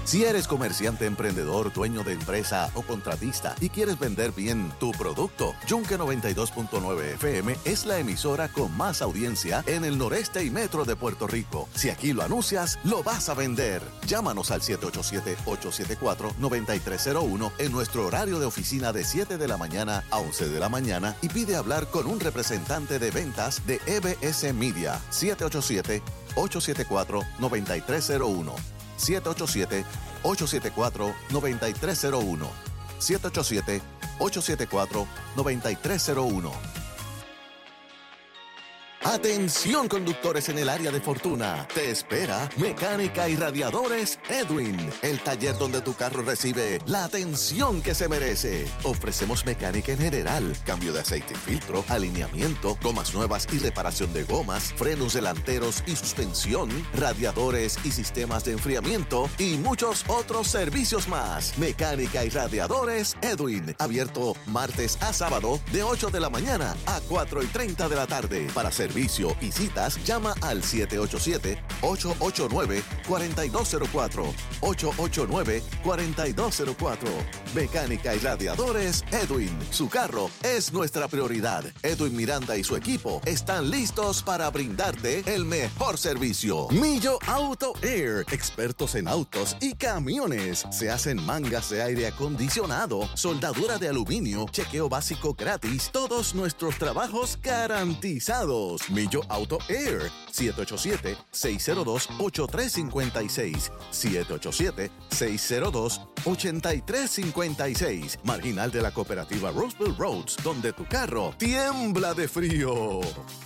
Si eres comerciante, emprendedor, dueño de empresa o contratista y quieres vender bien tu producto, Yunque 92.9 FM es la emisora con más audiencia en el noreste y metro de Puerto Rico. Si aquí lo anuncias, lo vas a vender. Llámanos al 787-874-9301 en nuestro horario de oficina de 7 de la mañana a 11 de la mañana y pide hablar con un representante de ventas de EBS Media. 787-874-9301. 787-874-9301. 787-874-9301. Atención conductores en el área de Fortuna. Te espera Mecánica y Radiadores Edwin, el taller donde tu carro recibe la atención que se merece. Ofrecemos mecánica en general, cambio de aceite y filtro, alineamiento, gomas nuevas y reparación de gomas, frenos delanteros y suspensión, radiadores y sistemas de enfriamiento y muchos otros servicios más. Mecánica y Radiadores Edwin, abierto martes a sábado de 8 de la mañana a 4:30 de la tarde. Para servicio y citas, llama al 787-889-4204. 889-4204. Mecánica y Radiadores Edwin. Su carro es nuestra prioridad. Edwin Miranda y su equipo están listos para brindarte el mejor servicio. Millo Auto Air. Expertos en autos y camiones. Se hacen mangas de aire acondicionado, soldadura de aluminio, chequeo básico gratis. Todos nuestros trabajos garantizados. Millo Auto Air. 787-602-8356. 787-602-8356. Marginal de la cooperativa Roseville Roads, donde tu carro tiembla de frío.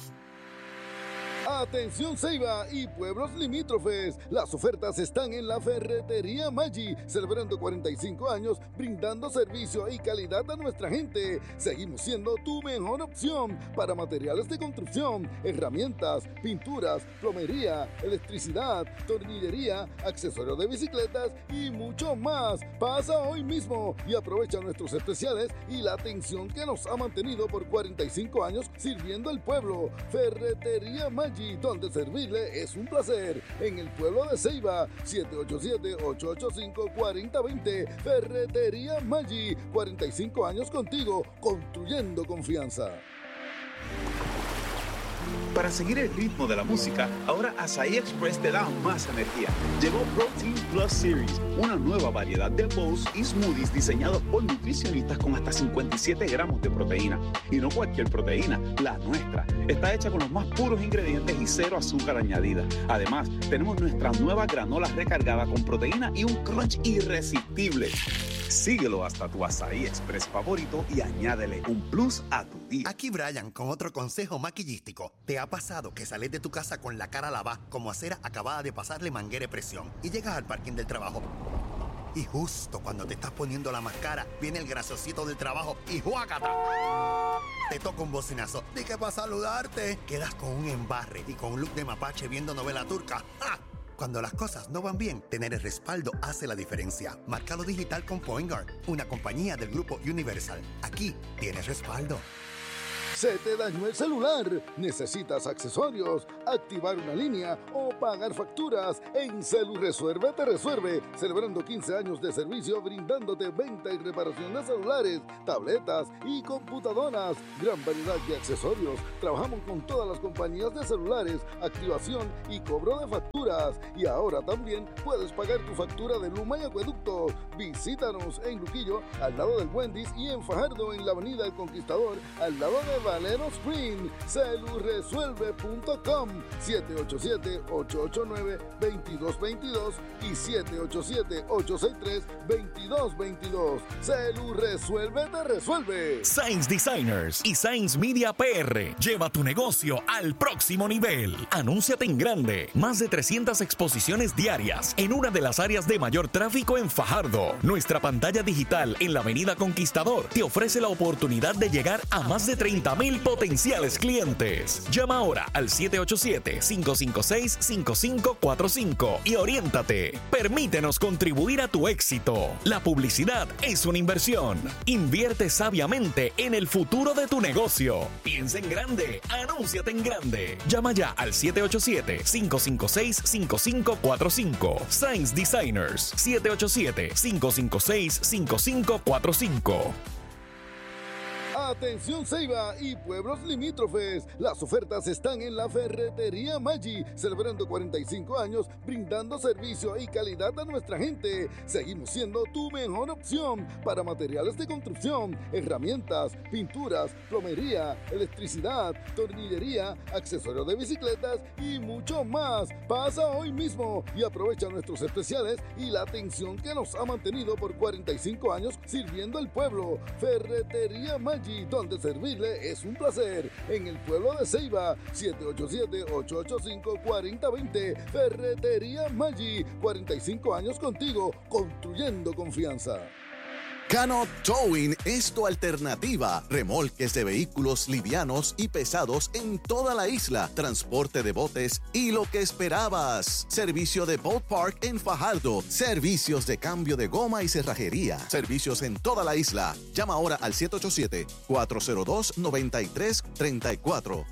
Atención Ceiba y pueblos limítrofes, las ofertas están en la Ferretería Maggi, celebrando 45 años, brindando servicio y calidad a nuestra gente. Seguimos siendo tu mejor opción para materiales de construcción, herramientas, pinturas, plomería, electricidad, tornillería, accesorios de bicicletas y mucho más. Pasa hoy mismo y aprovecha nuestros especiales y la atención que nos ha mantenido por 45 años sirviendo al pueblo. Ferretería Maggi, donde servirle es un placer. En el pueblo de Ceiba, 787-885-4020. Ferretería Maggi, 45 años contigo, construyendo confianza. Para seguir el ritmo de la música, ahora Asahi Express te da más energía. Llegó Protein Plus Series, una nueva variedad de bowls y smoothies diseñados por nutricionistas con hasta 57 gramos de proteína. Y no cualquier proteína, la nuestra. Está hecha con los más puros ingredientes y cero azúcar añadida. Además, tenemos nuestra nueva granola recargada con proteína y un crunch irresistible. Síguelo hasta tu Asahi Express favorito y añádele un plus a tu día. Aquí Brian con otro consejo maquillístico. ¿Te ha pasado que sales de tu casa con la cara lavada como a cera acabada de pasarle manguera de presión y llegas al parking del trabajo? Y justo cuando te estás poniendo la máscara, viene el graciosito del trabajo y ¡juácata! Te toca un bocinazo. Dije para saludarte. Quedas con un embarre y con un look de mapache viendo novela turca. ¡Ja! Cuando las cosas no van bien, tener el respaldo hace la diferencia. Márcalo digital con Point Guard, una compañía del grupo Universal. Aquí tienes respaldo. ¿Se te dañó el celular? ¿Necesitas accesorios, activar una línea o pagar facturas? En CeluResuelve te resuelve, celebrando 15 años de servicio brindándote venta y reparación de celulares, tabletas y computadoras. Gran variedad de accesorios. Trabajamos con todas las compañías de celulares, activación y cobro de facturas. Y ahora también puedes pagar tu factura de Luma y Acueducto. Visítanos en Luquillo, al lado del Wendy's, y en Fajardo, en la avenida El Conquistador, al lado de Valero Spring. CeluResuelve.com. 787-889-2222 y 787-863-2222. CeluResuelve te resuelve. Sainz Designers y Sainz Media PR. Lleva tu negocio al próximo nivel. Anúnciate en grande. Más de 300 exposiciones diarias en una de las áreas de mayor tráfico en Fajardo. Nuestra pantalla digital en la avenida Conquistador te ofrece la oportunidad de llegar a más de 30,000 30,000 potenciales clientes. Llama ahora al 787-556-5545 y oriéntate. Permítenos contribuir a tu éxito. La publicidad es una inversión. Invierte sabiamente en el futuro de tu negocio. Piensa en grande. Anúnciate en grande. Llama ya al 787-556-5545. Signs Designers. 787-556-5545. Atención Ceiba y pueblos limítrofes, las ofertas están en la Ferretería Maggi, celebrando 45 años, brindando servicio y calidad a nuestra gente. Seguimos siendo tu mejor opción para materiales de construcción, herramientas, pinturas, plomería, electricidad, tornillería, accesorios de bicicletas y mucho más. Pasa hoy mismo y aprovecha nuestros especiales y la atención que nos ha mantenido por 45 años sirviendo al pueblo. Ferretería Maggi, donde servirle es un placer. En el pueblo de Ceiba, 787-885-4020. Ferretería Maggi, 45 años contigo, construyendo confianza. Cano Towing es tu alternativa. Remolques de vehículos livianos y pesados en toda la isla. Transporte de botes y lo que esperabas. Servicio de Boat Park en Fajardo. Servicios de cambio de goma y cerrajería. Servicios en toda la isla. Llama ahora al 787-402-9334.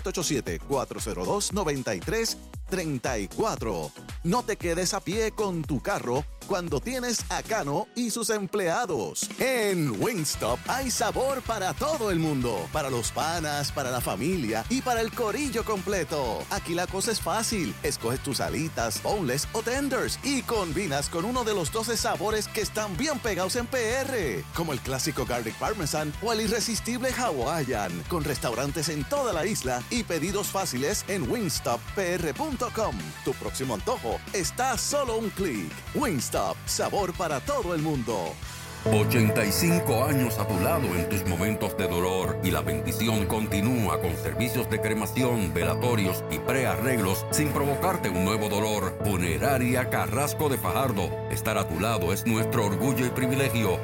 787-402-9334. No te quedes a pie con tu carro cuando tienes a Cano y sus empleados. En Wingstop hay sabor para todo el mundo. Para los panas, para la familia y para el corillo completo. Aquí la cosa es fácil. Escoges tus alitas, boneless o tenders y combinas con uno de los 12 sabores que están bien pegados en PR. Como el clásico Garlic Parmesan o el irresistible Hawaiian. Con restaurantes en toda la isla y pedidos fáciles en wingstoppr.com. Tu próximo antojo está a solo un clic. Wingstop, sabor para todo el mundo. 85 años a tu lado en tus momentos de dolor y la bendición continúa con servicios de cremación, velatorios y prearreglos sin provocarte un nuevo dolor. Funeraria Carrasco de Fajardo. Estar a tu lado es nuestro orgullo y privilegio.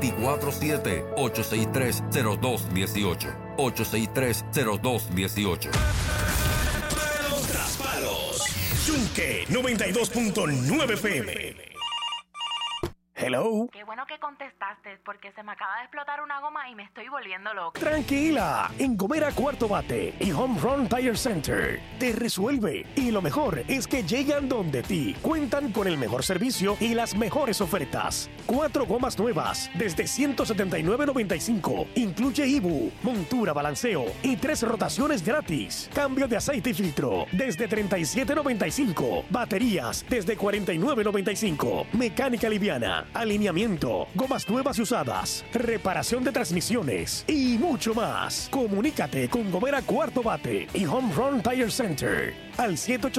24-7-863-0218. 863-0218. Tras palos. Yunque 92.9 FM. Hello. Qué bueno que contestaste, porque se me acaba de explotar una goma y me estoy volviendo loca. Tranquila, en Gomera Cuarto Bate y Home Run Tire Center te resuelve. Y lo mejor es que llegan donde ti. Cuentan con el mejor servicio y las mejores ofertas. 4 gomas nuevas desde $179.95. Incluye IBU, montura, balanceo y 3 rotaciones gratis. Cambio de aceite y filtro desde $37.95. Baterías desde $49.95. Mecánica liviana, alineamiento, gomas nuevas y usadas, reparación de transmisiones y mucho más. Comunícate con Gomera Cuarto Bate y Home Run Tire Center al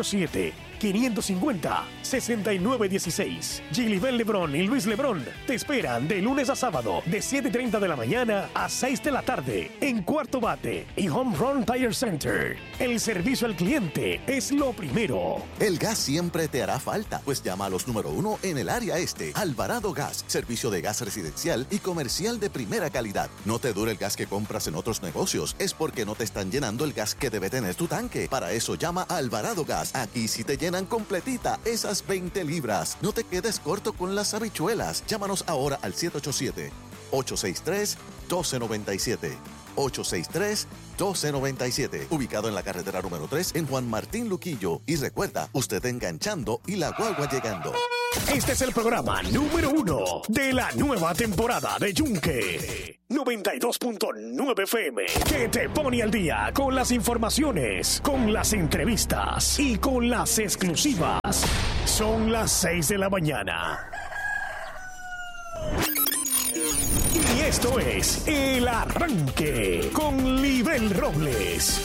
787-550-6916. Gilibel Lebrón y Luis Lebrón te esperan de lunes a sábado de 7:30 de la mañana a 6 de la tarde en Cuarto Bate y Home Run Tire Center. El servicio al cliente es lo primero. El gas siempre te hará falta, pues llama a los número 1 en el área este. Alvarado Gas, servicio de gas residencial y comercial de primera calidad. No te dure el gas que compras en otros negocios, es porque no te están llenando el gas que debe tener tu tanque. Para eso llama a Alvarado Gas. Aquí sí te llenan completita esas 20 libras. No te quedes corto con las habichuelas. Llámanos ahora al 787-863-1297. 863-1297, ubicado en la carretera número 3 en Juan Martín Luquillo. Y recuerda, usted enganchando y la guagua llegando. Este es el programa número 1 de la nueva temporada de Yunque 92.9 FM, que te pone al día con las informaciones, con las entrevistas y con las exclusivas. Son las 6 de la mañana. Y esto es El Arranque con Libel Robles.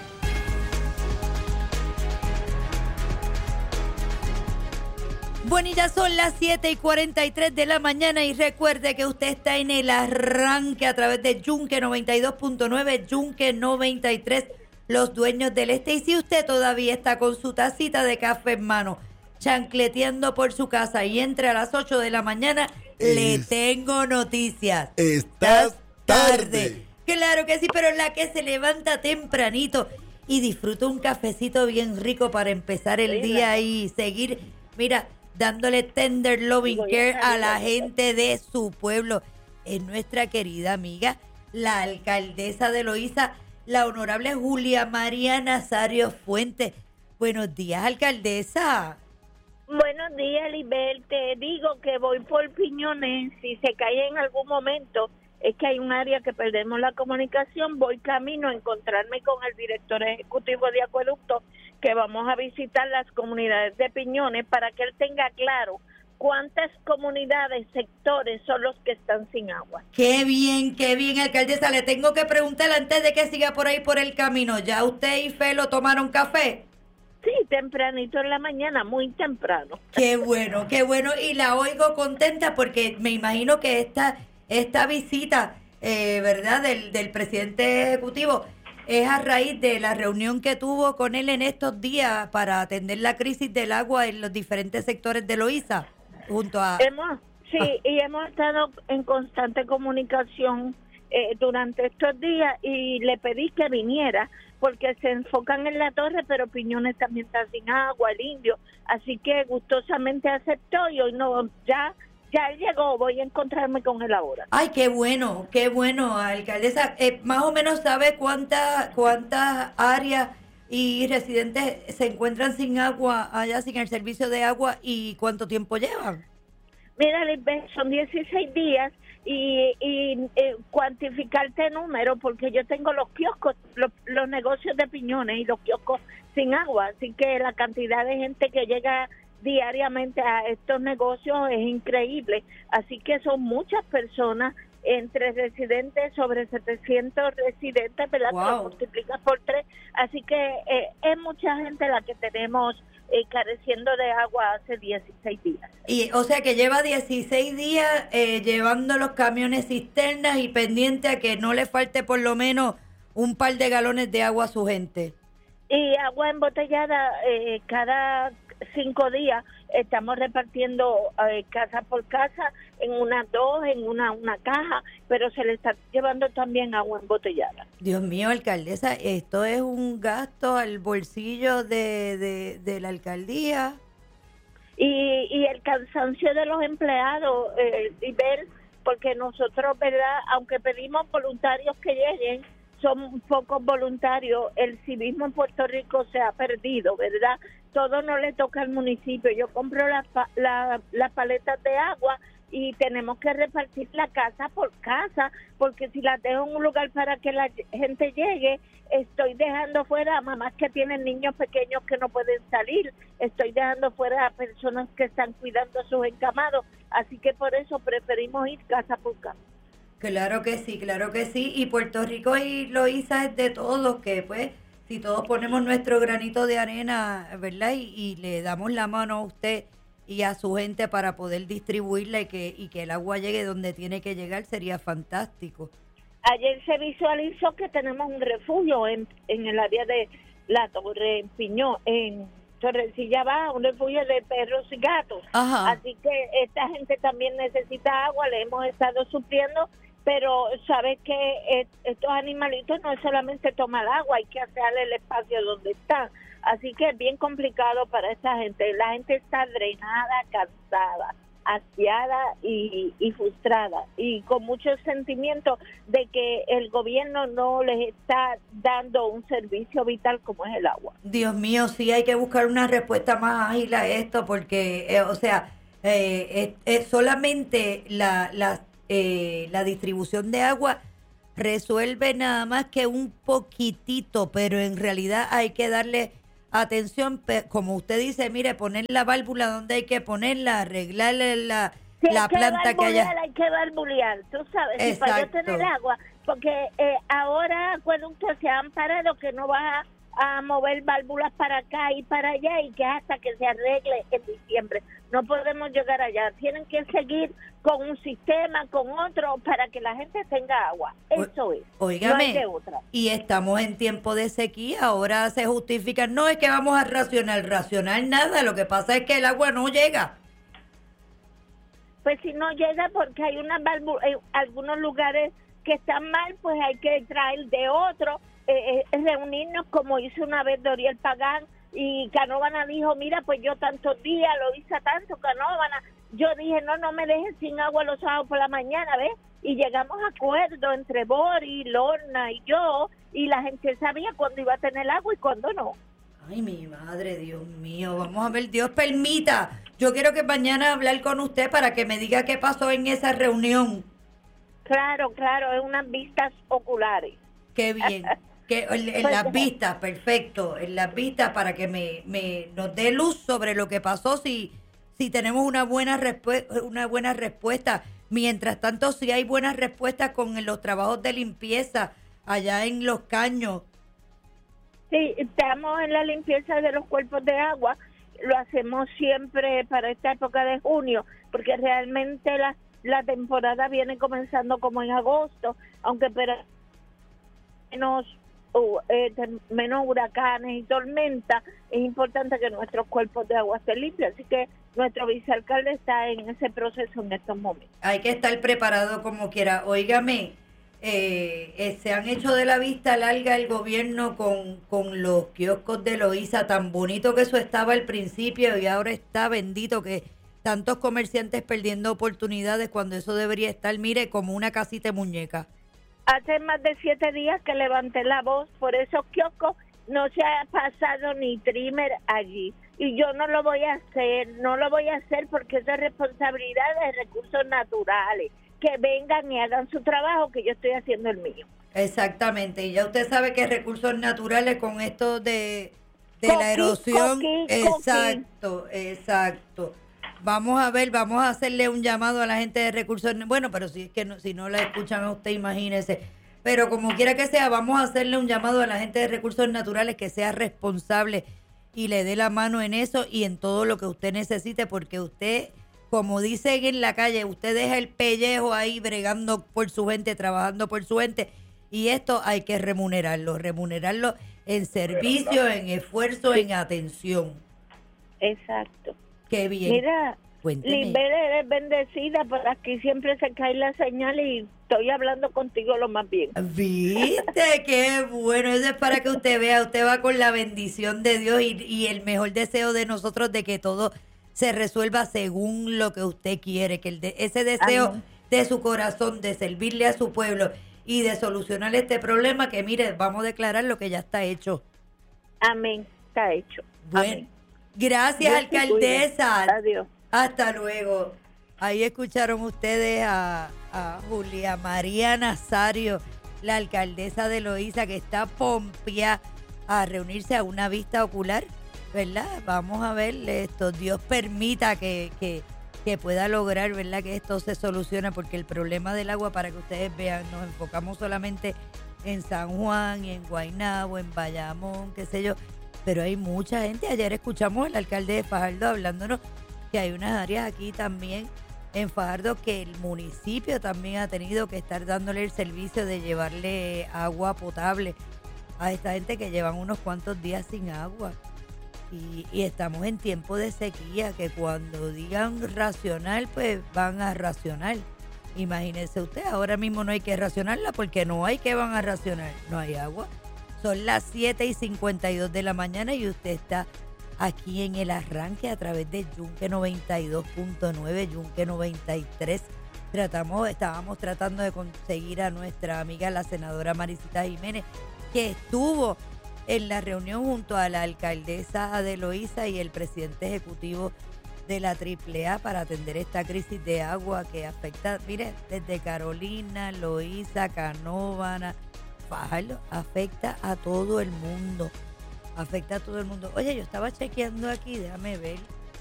Bueno, y ya son las 7:43 de la mañana y recuerde que usted está en El Arranque a través de Yunque 92.9, Yunque 93, los dueños del este. Y si usted todavía está con su tacita de café en mano, chancleteando por su casa y entre a las 8 de la mañana, le tengo noticias. Estás tarde. Claro que sí, pero la que se levanta tempranito y disfruta un cafecito bien rico para empezar el día y seguir, mira, dándole tender loving care a la gente de su pueblo. Es nuestra querida amiga, la alcaldesa de Loíza, la honorable Julia María Nazario Fuentes. Buenos días, alcaldesa. Buenos días, Lisbeth. Te digo que voy por Piñones. Si se cae en algún momento, es que hay un área que perdemos la comunicación. Voy camino a encontrarme con el director ejecutivo de Acueducto, que vamos a visitar las comunidades de Piñones para que él tenga claro cuántas comunidades, sectores son los que están sin agua. Qué bien, alcaldesa. Le tengo que preguntar antes de que siga por ahí por el camino. ¿Ya usted y Felo tomaron café? Sí, tempranito en la mañana, muy temprano. Qué bueno. Y la oigo contenta porque me imagino que esta visita, ¿verdad?, del presidente ejecutivo es a raíz de la reunión que tuvo con él en estos días para atender la crisis del agua en los diferentes sectores de Loíza, junto a... Y hemos estado en constante comunicación durante estos días y le pedí que viniera porque se enfocan en la torre, pero Piñones también está sin agua, el Indio, así que gustosamente aceptó y hoy no, ya él llegó, voy a encontrarme con él ahora. Ay, qué bueno, alcaldesa. Más o menos sabe cuántas áreas y residentes se encuentran sin agua allá, sin el servicio de agua, y cuánto tiempo llevan. Mira, Lisbeth, son 16 días y cuantificarte número, porque yo tengo los kioscos, los negocios de Piñones y los kioscos sin agua, así que la cantidad de gente que llega diariamente a estos negocios es increíble, así que son muchas personas, entre residentes, sobre 700 residentes, ¿verdad? Wow. Que lo multiplicas por 3, así que es mucha gente la que tenemos careciendo de agua hace 16 días. Y o sea que lleva 16 días llevando los camiones cisternas y pendiente a que no le falte por lo menos un par de galones de agua a su gente. Y agua embotellada cada 5 días estamos repartiendo casa por casa, en unas 2, en una caja, pero se le está llevando también agua embotellada. Dios mío, alcaldesa, esto es un gasto al bolsillo de la alcaldía. Y el cansancio de los empleados, y ver, porque nosotros, ¿verdad?, aunque pedimos voluntarios que lleguen, son pocos voluntarios, el civismo en Puerto Rico se ha perdido, ¿verdad? Todo no le toca al municipio. Yo compro las paletas de agua y tenemos que repartir la casa por casa, porque si las dejo en un lugar para que la gente llegue, estoy dejando fuera a mamás que tienen niños pequeños que no pueden salir, estoy dejando fuera a personas que están cuidando a sus encamados, así que por eso preferimos ir casa por casa. Claro que sí, y Puerto Rico y Loíza es de todos, que pues si todos ponemos nuestro granito de arena, ¿verdad? Y le damos la mano a usted y a su gente para poder distribuirla y que el agua llegue donde tiene que llegar, sería fantástico. Ayer se visualizó que tenemos un refugio en el área de la Torre Piñón, en Torrecilla Baja, un refugio de perros y gatos. Ajá. Así que esta gente también necesita agua, le hemos estado supliendo, pero sabes que estos animalitos no es solamente tomar agua, hay que hacerle el espacio donde están. Así que es bien complicado para esta gente. La gente está drenada, cansada, hastiada y frustrada, y con mucho sentimiento de que el gobierno no les está dando un servicio vital como es el agua. Dios mío, sí, hay que buscar una respuesta más ágil a esto, porque, solamente la distribución de agua resuelve nada más que un poquitito, pero en realidad hay que darle atención, como usted dice, mire, poner la válvula donde hay que ponerla, arreglarle la planta que haya. Hay que valvulear, tú sabes, si para yo tener agua, porque ahora acueductos se han parado que no va a mover válvulas para acá y para allá, y que hasta que se arregle en diciembre. No podemos llegar allá, tienen que seguir con un sistema, con otro, para que la gente tenga agua. Eso es. Óigame, no hay de otra. Y estamos en tiempo de sequía, ahora se justifica, no es que vamos a racionar nada, lo que pasa es que el agua no llega. Pues si no llega, porque hay unas válvulas, algunos lugares que están mal, pues hay que traer de otro, reunirnos como hizo una vez Doriel Pagán, y Canóvana dijo, mira, pues yo tantos días lo hice tanto, Canóvana. Yo dije, no me dejes sin agua los sábados por la mañana, ¿ves? Y llegamos a acuerdo entre Boris, Lorna y yo, y la gente sabía cuándo iba a tener agua y cuándo no. Ay, mi madre, Dios mío, vamos a ver, Dios permita. Yo quiero que mañana hablar con usted para que me diga qué pasó en esa reunión. Claro, es unas vistas oculares. Qué bien. Que en las vistas, perfecto, en las vistas para que nos dé luz sobre lo que pasó, si tenemos una buena respuesta. Mientras tanto, si hay buenas respuestas con los trabajos de limpieza allá en Los Caños. Sí, estamos en la limpieza de los cuerpos de agua, lo hacemos siempre para esta época de junio, porque realmente la temporada viene comenzando como en agosto, aunque pero menos huracanes y tormentas, es importante que nuestros cuerpos de agua estén limpios, así que nuestro vicealcalde está en ese proceso en estos momentos. Hay que estar preparado como quiera. Óigame, se han hecho de la vista larga el gobierno con los kioscos de Loíza, tan bonito que eso estaba al principio y ahora está bendito que tantos comerciantes perdiendo oportunidades cuando eso debería estar, mire, como una casita de muñeca. Hace más de 7 días que levanté la voz por esos kioscos, no se ha pasado ni trimmer allí. Y yo no lo voy a hacer porque eso es responsabilidad de recursos naturales. Que vengan y hagan su trabajo, que yo estoy haciendo el mío. Exactamente, y ya usted sabe que recursos naturales con esto de la erosión. Exacto. Vamos a hacerle un llamado a la gente de recursos, bueno, pero si es que si no la escuchan a usted, imagínese. Pero como quiera que sea, vamos a hacerle un llamado a la gente de recursos naturales que sea responsable y le dé la mano en eso y en todo lo que usted necesite, porque usted, como dicen en la calle, usted deja el pellejo ahí bregando por su gente, trabajando por su gente, y esto hay que remunerarlo en servicio, en esfuerzo, en atención. Exacto. Qué bien. Mira, Cuénteme. Lisbeth, eres bendecida, por aquí siempre se cae la señal y estoy hablando contigo lo más bien. ¿Viste? Qué bueno. Eso es para que usted vea, usted va con la bendición de Dios y el mejor deseo de nosotros de que todo se resuelva según lo que usted quiere, que ese deseo Amén. de su corazón de servirle a su pueblo y de solucionar este problema, que mire, vamos a declarar lo que ya está hecho. Amén, está hecho. Bueno, Amén. Gracias, Dios te alcaldesa. cuide. Adiós. Hasta luego. Ahí escucharon ustedes a Julia María Nazario, la alcaldesa de Loíza, que está pompia a reunirse a una vista ocular, ¿verdad? Vamos a ver esto. Dios permita que pueda lograr, ¿verdad?, que esto se solucione, porque el problema del agua, para que ustedes vean, nos enfocamos solamente en San Juan, en Guaynabo, en Bayamón, qué sé yo, pero hay mucha gente. Ayer escuchamos al alcalde de Fajardo hablándonos que hay unas áreas aquí también en Fajardo que el municipio también ha tenido que estar dándole el servicio de llevarle agua potable a esta gente que llevan unos cuantos días sin agua. Y estamos en tiempo de sequía, que cuando digan racional, pues van a racionar. Imagínese usted, ahora mismo no hay que racionarla porque no hay que van a racionar, no hay agua. Son las 7:52 de la mañana y usted está aquí en el arranque a través de Yunque 92.9, Yunque 93. Estábamos tratando de conseguir a nuestra amiga la senadora Maricita Jiménez, que estuvo en la reunión junto a la alcaldesa de Loíza y el presidente ejecutivo de la AAA para atender esta crisis de agua que afecta, mire, desde Carolina, Loíza, Canóvana, Fajardo, afecta a todo el mundo. Oye, yo estaba chequeando aquí, déjame ver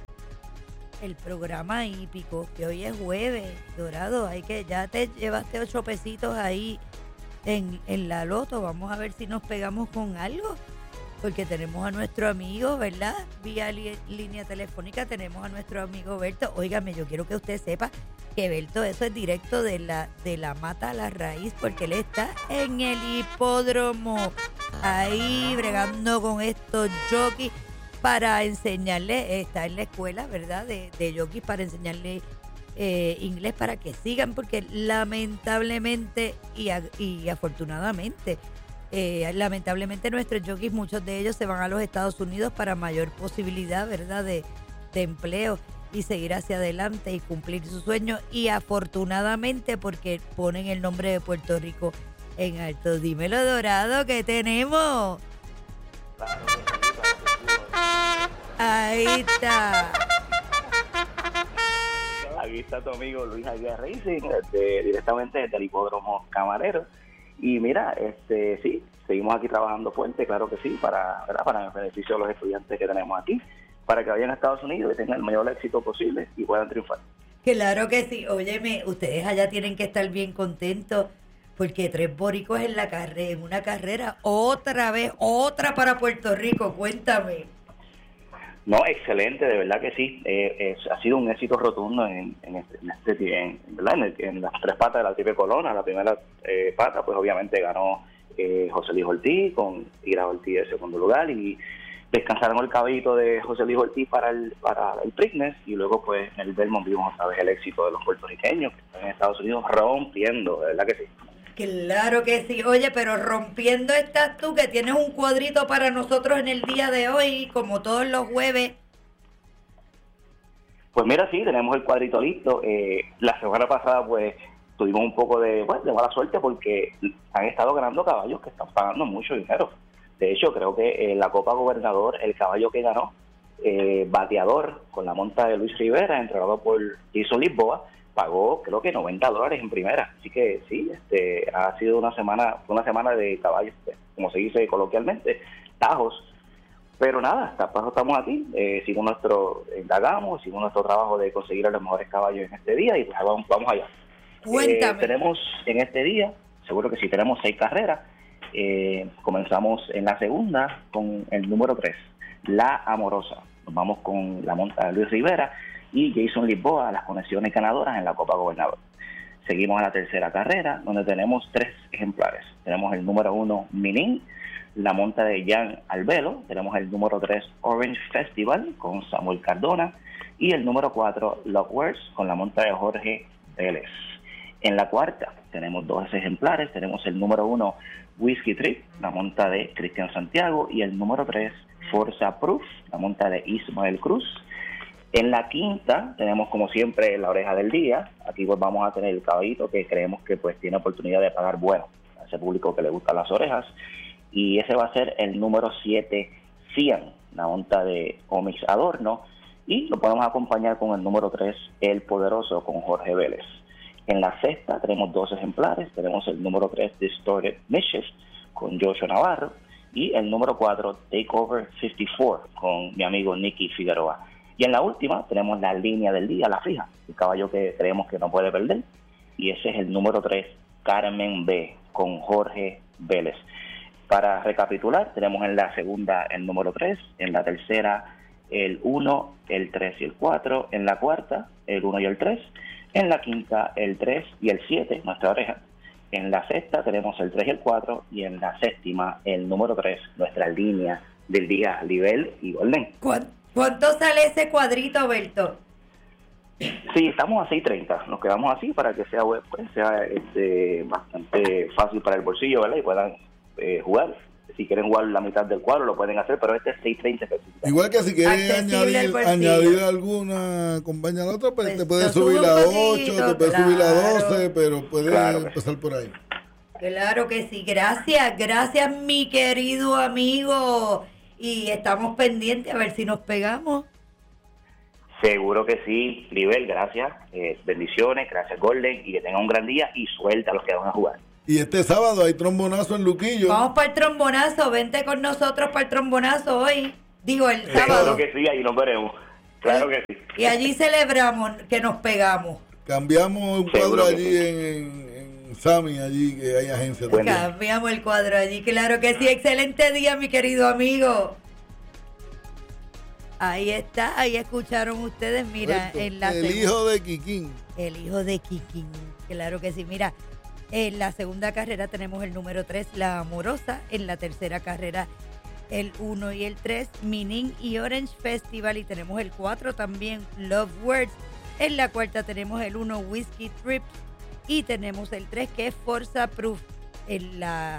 el programa hípico, que hoy es jueves, Dorado, ya te llevaste 8 pesitos ahí en la loto. Vamos a ver si nos pegamos con algo, porque tenemos a nuestro amigo, ¿verdad? Vía línea telefónica tenemos a nuestro amigo Berto. Óigame, yo quiero que usted sepa que Berto, eso es directo de la mata a la raíz, porque él está en el hipódromo, ahí bregando con estos jockeys para enseñarle, está en la escuela, ¿verdad?, de jockeys, para enseñarle inglés para que sigan, porque lamentablemente y afortunadamente, lamentablemente nuestros jockeys, muchos de ellos se van a los Estados Unidos para mayor posibilidad, ¿verdad?, de empleo y seguir hacia adelante y cumplir su sueño, y afortunadamente porque ponen el nombre de Puerto Rico en alto. Dímelo, Dorado, ¿qué tenemos? Ahí está. Aquí está tu amigo Luis Javier Racing, directamente desde el hipódromo Camarero. Y mira, sí, seguimos aquí trabajando fuerte, claro que sí, para el beneficio de los estudiantes que tenemos aquí, para que vayan a Estados Unidos y tengan el mayor éxito posible y puedan triunfar. Claro que sí. Óyeme, ustedes allá tienen que estar bien contentos, porque 3 boricuas en una carrera, otra vez, otra para Puerto Rico. Cuéntame. No, excelente, de verdad que sí. Ha sido un éxito rotundo en las 3 patas de la triple corona. La primera pata, pues obviamente ganó José Luis Ortiz, con Ira Ortiz en segundo lugar, y descansaron el caballito de José Luis Ortiz para el Preakness, y luego pues en el Belmont vimos otra vez el éxito de los puertorriqueños que están en Estados Unidos rompiendo, de verdad que sí. Claro que sí. Oye, pero rompiendo estás tú, que tienes un cuadrito para nosotros en el día de hoy, como todos los jueves. Pues mira, sí, tenemos el cuadrito listo. La semana pasada, pues, tuvimos un poco de mala suerte porque han estado ganando caballos que están pagando mucho dinero. De hecho, creo que en la Copa Gobernador, el caballo que ganó, bateador, con la monta de Luis Rivera, entrenado por Jason Lisboa, pagó creo que $90 en primera. Así que sí, ha sido una semana de caballos, como se dice coloquialmente, tajos. Pero nada, estamos aquí, hicimos nuestro trabajo de conseguir a los mejores caballos en este día, y pues vamos allá. Cuéntame. Tenemos en este día, seguro que sí, tenemos 6 carreras. Comenzamos en la segunda con el número 3, La Amorosa. Nos vamos con la monta de Luis Rivera y Jason Lisboa, las conexiones ganadoras en la Copa Gobernador. Seguimos a la tercera carrera, donde tenemos 3 ejemplares. Tenemos el número 1, Minin, la monta de Jan Albelo. Tenemos el número 3, Orange Festival, con Samuel Cardona. Y el número 4, Lockworth, con la monta de Jorge Vélez. En la cuarta tenemos 2 ejemplares. Tenemos el número 1, Whiskey Trip, la monta de Cristian Santiago. Y el número 3, Forza Proof, la monta de Ismael Cruz. En la quinta tenemos, como siempre, la oreja del día. Aquí pues vamos a tener el caballito que creemos que pues tiene oportunidad de pagar bueno a ese público que le gustan las orejas. Y ese va a ser el número 7, Cian, la monta de Omix Adorno. Y lo podemos acompañar con el número 3, El Poderoso, con Jorge Vélez. En la sexta tenemos 2 ejemplares. Tenemos el número 3, Distorted Mischief, con Joshua Navarro. Y el número 4, Takeover 54, con mi amigo Nicky Figueroa. Y en la última tenemos la línea del día, la fija, el caballo que creemos que no puede perder. Y ese es el número 3, Carmen B, con Jorge Vélez. Para recapitular, tenemos en la segunda el número 3, en la tercera el 1, el 3 y el 4, en la cuarta el 1 y el 3, en la quinta el 3 y el 7, nuestra oreja. En la sexta tenemos el 3 y el 4, y en la séptima el número 3, nuestra línea del día, Libel y Golden. ¿Cuánto sale ese cuadrito, Berto? Sí, estamos a 6.30, nos quedamos así para que sea bastante fácil para el bolsillo, ¿verdad? Y puedan jugar. Si quieren jugar la mitad del cuadro lo pueden hacer, pero este es 6.30. Igual que si quieres añadir alguna compañía a la otra, pues te puedes subir a 8, te puedes subir a 12, pero puedes empezar por ahí. Claro que sí. Gracias mi querido amigo. Y estamos pendientes a ver si nos pegamos. Seguro que sí, Libel, gracias. Bendiciones, gracias Golden, y que tengan un gran día y suelta a los que van a jugar. Y este sábado hay trombonazo en Luquillo. Vamos para el trombonazo, vente con nosotros para el trombonazo hoy. Digo, el sábado. Claro que sí, ahí nos veremos. Claro que sí. Y allí celebramos que nos pegamos. Cambiamos un cuadro allí en Sami, allí que hay agencia. Cambiamos el cuadro allí, claro que sí. Excelente día, mi querido amigo. Ahí está, ahí escucharon ustedes, mira, en la hijo de Kikín. El hijo de Kikín, claro que sí. Mira, en la segunda carrera tenemos el número 3, La Amorosa. En la tercera carrera, el 1 y el 3, Minin y Orange Festival. Y tenemos el 4 también, Love Words. En la cuarta tenemos el 1 Whiskey Trip y tenemos el 3 que es Forza Proof. En la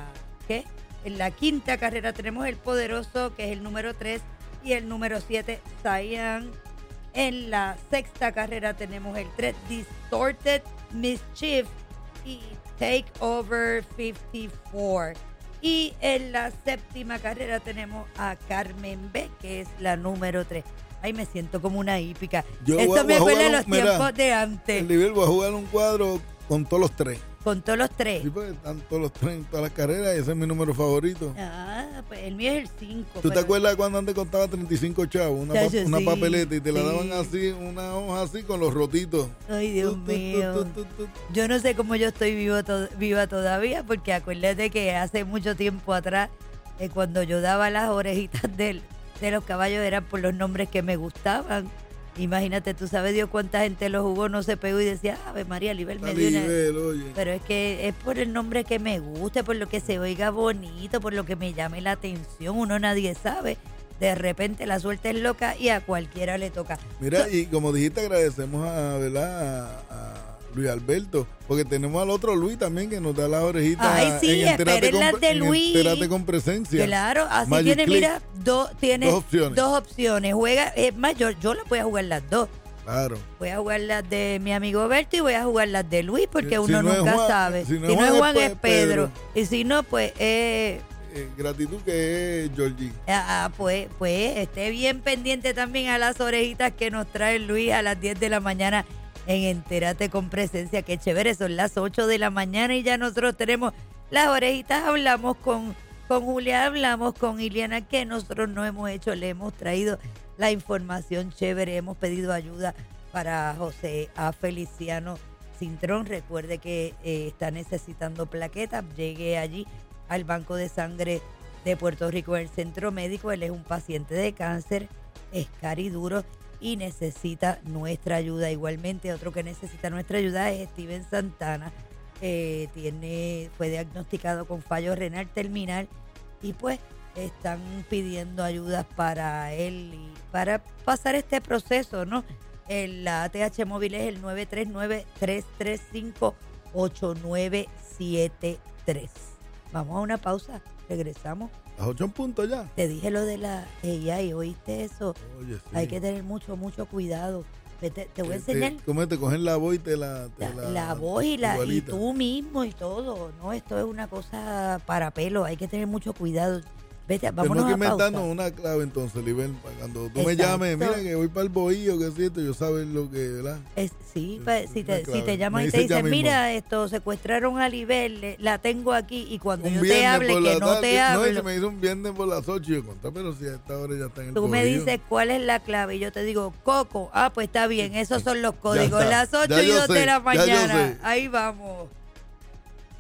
quinta carrera tenemos el Poderoso, que es el número 3, y el número 7 Cyan. En la sexta carrera tenemos el 3 Distorted Mischief y Take Over 54. Y en la séptima carrera tenemos a Carmen B, que es la número 3. Ay, me siento como una hípica. Esto me acuerda de los tiempos de antes. El nivel voy a jugar un cuadro con todos los 3. Con todos los 3. Sí, pues están todos los 3 en todas las carreras y ese es mi número favorito. Ah, pues el mío es el 5. ¿Tú te acuerdas cuando antes costaba 35 chavos? Una sí, papeleta y te la daban así, una hoja así con los rotitos. Ay, Dios mío. Yo no sé cómo yo estoy viva todavía, porque acuérdate que hace mucho tiempo atrás, cuando yo daba las orejitas de los caballos, eran por los nombres que me gustaban. Imagínate, tú sabes Dios cuánta gente lo jugó, no se pegó y decía, Ave María, Libel me dio una... Pero es que es por el nombre que me guste, por lo que se oiga bonito, por lo que me llame la atención. Uno nadie sabe. De repente la suerte es loca y a cualquiera le toca. Mira, y como dijiste, agradecemos a Luis Alberto, porque tenemos al otro Luis también que nos da las orejitas. Ay, sí, esperen las de Luis. Entérate con presencia. Claro, así Magic tiene, Click. mira, dos opciones. Juega, es más, yo las voy a jugar las dos. Claro. Voy a jugar las de mi amigo Berto y voy a jugar las de Luis, porque uno no nunca Juan, sabe. Si no es Juan, es Pedro. Y si no, pues gratitud que es Georgie. Pues esté bien pendiente también a las orejitas que nos trae Luis a las 10 de la mañana en Entérate con Presencia. Qué chévere, son las 8 de la mañana y ya nosotros tenemos las orejitas. Hablamos con Julia, hablamos con Iliana, que nosotros no hemos hecho, le hemos traído la información chévere, hemos pedido ayuda para José A. Feliciano Cintrón. Recuerde que está necesitando plaquetas, llegue allí al Banco de Sangre de Puerto Rico, en el Centro Médico. Él es un paciente de cáncer, es cariduro y necesita nuestra ayuda. Igualmente, otro que necesita nuestra ayuda es Steven Santana. Fue diagnosticado con fallo renal terminal y pues están pidiendo ayudas para él y para pasar este proceso, ¿no? La ATH móvil es el 939-335-8973. Vamos a una pausa, regresamos. ¿Las 8 en punto ya? Te dije lo de la AI, ¿oíste eso? Oye, sí. Hay que tener mucho cuidado. Te voy a enseñar. ¿Cómo te cogen la voz y la voz y tú mismo y todo? No, esto es una cosa para pelo, hay que tener mucho cuidado. Vete, vámonos a pausa. Tenemos que inventarnos una clave entonces, Libel, cuando tú me llames, mira que voy para el bohío, que es cierto, yo sabes lo que, ¿verdad? Sí, si te llaman y te dicen, mira, secuestraron a Libel, la tengo aquí, y cuando yo te hable, que no te hable. No, y me dice un viernes por las 8 y yo conté, pero si a esta hora ya está en el bohío. Tú me dices cuál es la clave y yo te digo, Coco, pues está bien, esos son los códigos, las 8 y 2 de la mañana, ahí vamos.